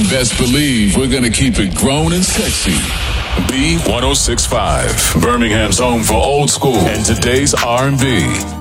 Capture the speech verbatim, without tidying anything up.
best believe we're gonna keep it grown and sexy. B ten sixty-five, Birmingham's home for old school and today's R and B.